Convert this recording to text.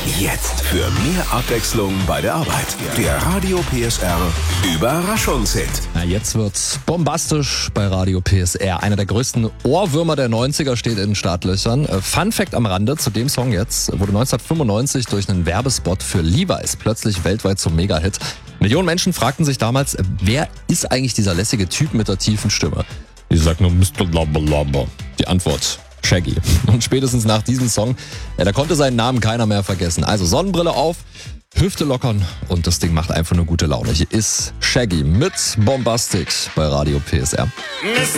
Jetzt für mehr Abwechslung bei der Arbeit. Der Radio PSR Überraschungshit. Na, jetzt wird's bombastisch bei Radio PSR. Einer der größten Ohrwürmer der 90er steht in den Startlöchern. Fun Fact am Rande zu dem Song jetzt: wurde 1995 durch einen Werbespot für Levi's plötzlich weltweit zum Mega-Hit. Millionen Menschen fragten sich damals, wer ist eigentlich dieser lässige Typ mit der tiefen Stimme? Ich sag nur Mr. Labalaba. Die Antwort: Shaggy. Und spätestens nach diesem Song, da konnte seinen Namen keiner mehr vergessen. Also Sonnenbrille auf, Hüfte lockern und das Ding macht einfach nur gute Laune. Hier ist Shaggy mit Bombastic bei Radio PSR.